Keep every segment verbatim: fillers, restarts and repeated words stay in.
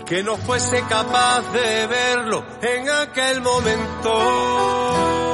que no fuese capaz de verlo en aquel momento.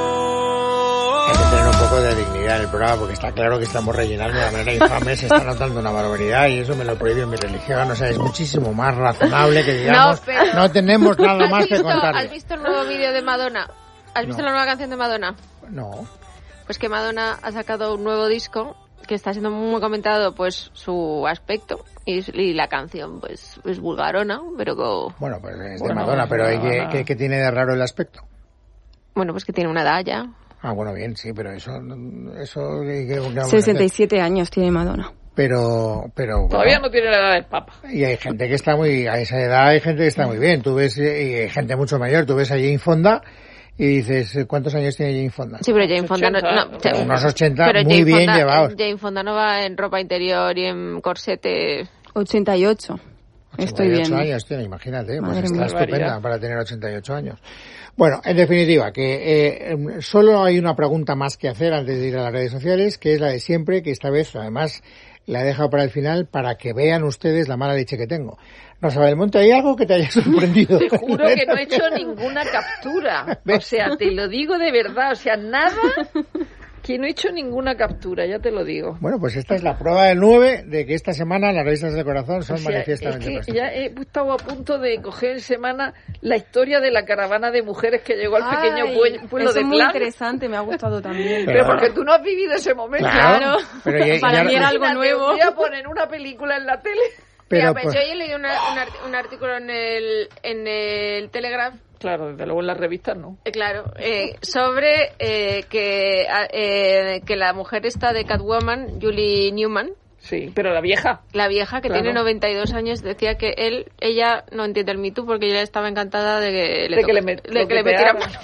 Hay que tener un poco de dignidad en el programa, porque está claro que estamos rellenando de manera infame, se está notando una barbaridad y eso me lo prohíbe mi religión. O sea, es muchísimo más razonable que digamos, no, pero... no tenemos nada más que contarle. ¿Has visto el nuevo vídeo de Madonna? ¿Has visto no. la nueva canción de Madonna? No. Pues que Madonna ha sacado un nuevo disco que está siendo muy comentado, pues su aspecto y, y la canción pues es vulgarona, pero co... bueno, pues es de bueno, Madonna, pero ¿qué, qué, ¿qué tiene de raro el aspecto? Bueno, pues que tiene una edad ya. Ah, bueno, bien, sí, pero eso... eso sesenta y siete años tiene Madonna. Pero, pero... Todavía bueno, no tiene la edad del Papa. Y hay gente que está muy... A esa edad hay gente que está muy bien. Tú ves... Y hay gente mucho mayor. Tú ves a Jane Fonda y dices, ¿cuántos años tiene Jane Fonda? Sí, pero Jane Fonda... ochenta, no, no, no, unos ochenta pero muy Jane bien Fonda, llevados. Jane Fonda no va en ropa interior y en corsete... ochenta y ocho. Estoy bien. ochenta y ocho años tiene, imagínate. Madre pues mía. está estupenda para tener ochenta y ocho años. Bueno, en definitiva, que eh, solo hay una pregunta más que hacer antes de ir a las redes sociales, que es la de siempre, que esta vez, además, la he dejado para el final para que vean ustedes la mala leche que tengo. Rosa Belmonte, ¿hay algo que te haya sorprendido? Te juro que no he hecho ninguna captura. O sea, te lo digo de verdad. O sea, nada... Que no he hecho ninguna captura, ya te lo digo. Bueno, pues esta es la prueba del nueve de que esta semana las revistas del corazón son o sea, manifiestamente es que ya he estado a punto de coger en semana la historia de la caravana de mujeres que llegó al Ay, pequeño pueblo, pueblo eso de es muy Plan. interesante, me ha gustado también. Pero, pero porque tú no has vivido ese momento. Claro, pero ya, para ya, mí era algo nuevo. Voy a poner una película en la tele. Pero, Mira, pues, yo he leído una, un, art, un artículo en el, en el Telegraph. Claro, desde luego en las revistas no. Eh, claro, eh, sobre eh, que, eh, que la mujer esta de Catwoman, Julie Newman. Sí, pero la vieja. La vieja, que claro. tiene noventa y dos años, decía que él, ella no entiende el Me Too porque ella estaba encantada de que le, de toque, que le, met, de que le metieran mano.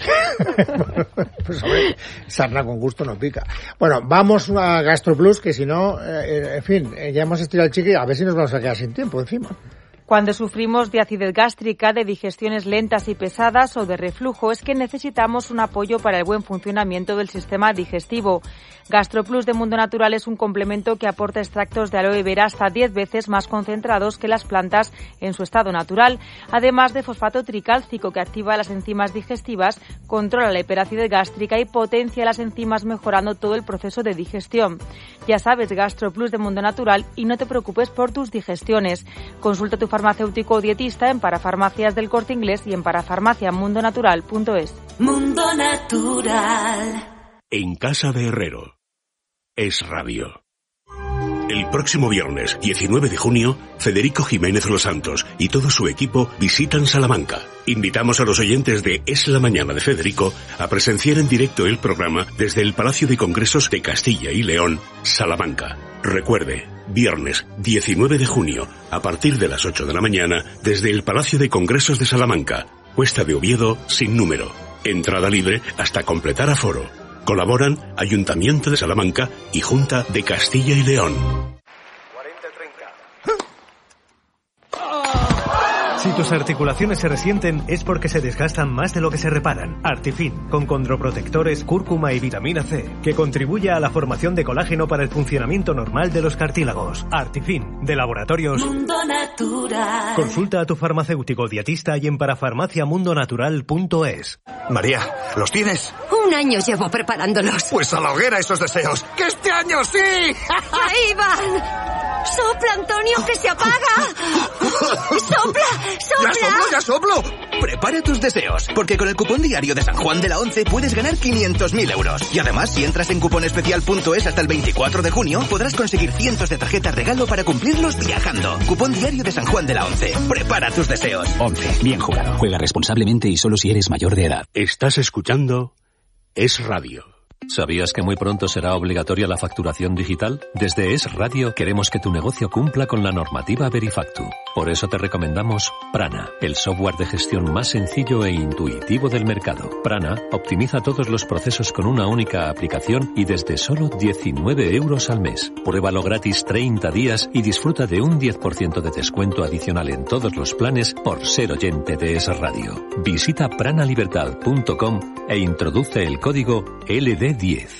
Pues hombre, sarna con gusto no pica. Bueno, vamos a GastroPlus, que si no, eh, en fin, ya hemos estirado el chiqui, a ver si nos vamos a quedar sin tiempo encima. Cuando sufrimos de acidez gástrica, de digestiones lentas y pesadas o de reflujo, es que necesitamos un apoyo para el buen funcionamiento del sistema digestivo. GastroPlus de Mundo Natural es un complemento que aporta extractos de aloe vera hasta diez veces más concentrados que las plantas en su estado natural, además de fosfato tricálcico que activa las enzimas digestivas, controla la hiperacidez gástrica y potencia las enzimas mejorando todo el proceso de digestión. Ya sabes, GastroPlus de Mundo Natural y no te preocupes por tus digestiones. Consulta a tu farmacéutico o dietista en Parafarmacias del Corte Inglés y en parafarmacia mundo natural punto es. Mundo Natural. En casa de Herrero. Es Radio. El próximo viernes, diecinueve de junio, Federico Jiménez Los Santos y todo su equipo visitan Salamanca. Invitamos a los oyentes de Es la Mañana de Federico a presenciar en directo el programa desde el Palacio de Congresos de Castilla y León, Salamanca. Recuerde, viernes diecinueve de junio, a partir de las ocho de la mañana, desde el Palacio de Congresos de Salamanca, Cuesta de Oviedo, sin número. Entrada libre hasta completar aforo. Colaboran Ayuntamiento de Salamanca y Junta de Castilla y León. Si tus articulaciones se resienten es porque se desgastan más de lo que se reparan. Artifin, con condroprotectores, cúrcuma y vitamina C, que contribuye a la formación de colágeno para el funcionamiento normal de los cartílagos. Artifin, de Laboratorios Mundo Natural. Consulta a tu farmacéutico dietista y en parafarmacia mundo natural punto es. María, ¿los tienes? Un año llevo preparándolos. Pues a la hoguera esos deseos. ¡Que este año sí! ¡Ahí van! ¡Sopla, Antonio, que se apaga! ¡Sopla, sopla! ¡Ya soplo, ya soplo! Prepara tus deseos, porque con el cupón diario de San Juan de la Once puedes ganar quinientos mil euros. Y además, si entras en cuponespecial punto es hasta el veinticuatro de junio, podrás conseguir cientos de tarjetas regalo para cumplirlos viajando. Cupón diario de San Juan de la Once. Prepara tus deseos. Once. Bien jugado. Juega responsablemente y solo si eres mayor de edad. Estás escuchando Es Radio. ¿Sabías que muy pronto será obligatoria la facturación digital? Desde Es Radio queremos que tu negocio cumpla con la normativa Verifactu. Por eso te recomendamos Prana, el software de gestión más sencillo e intuitivo del mercado. Prana optimiza todos los procesos con una única aplicación y desde solo diecinueve euros al mes. Pruébalo gratis treinta días y disfruta de un diez por ciento de descuento adicional en todos los planes por ser oyente de Es Radio. Visita prana libertad punto com e introduce el código L D diez.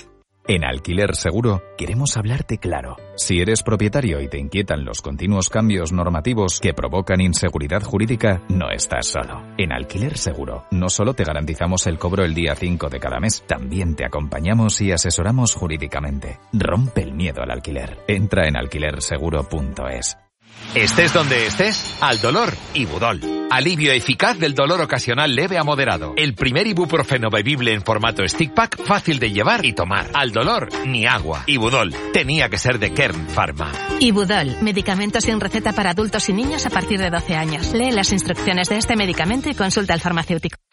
En Alquiler Seguro queremos hablarte claro. Si eres propietario y te inquietan los continuos cambios normativos que provocan inseguridad jurídica, no estás solo. En Alquiler Seguro no solo te garantizamos el cobro el día cinco de cada mes, también te acompañamos y asesoramos jurídicamente. Rompe el miedo al alquiler. Entra en alquiler seguro punto es. Estés donde estés, al dolor, Ibudol. Alivio eficaz del dolor ocasional leve a moderado. El primer ibuprofeno bebible en formato stick pack, fácil de llevar y tomar. Al dolor, ni agua. Ibudol. Tenía que ser de Kern Pharma. Ibudol. Medicamento sin receta para adultos y niños a partir de doce años. Lee las instrucciones de este medicamento y consulta al farmacéutico.